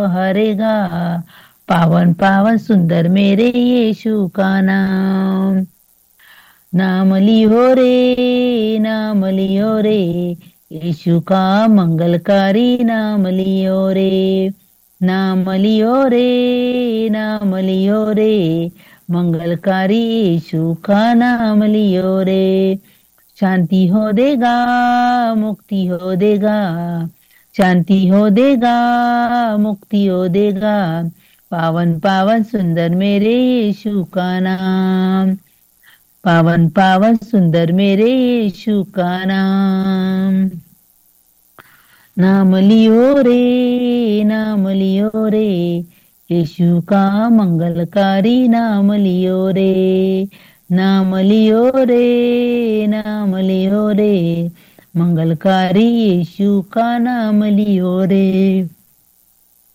हरेगा। पावन पावन सुंदर मेरे यीशु का नाम। नाम लियो रे, नाम लियो रे, यीशु का मंगलकारी नाम लियो रे। नाम लियो रे, नाम लियो रे, मंगलकारी यीशु का नाम लियो रे। शांति हो देगा, मुक्ति हो देगा, शांति हो देगा, मुक्ति हो देगा। पावन पावन सुंदर मेरे यीशु का नाम। पावन पावन सुंदर मेरे यीशु का नाम। नाम लियो रे, नाम लियो रे, यीशु का मंगलकारी नाम लियो रे। नाम लियो रे, नाम लियो रे, मंगलकारी यीशु का नाम लियो रे।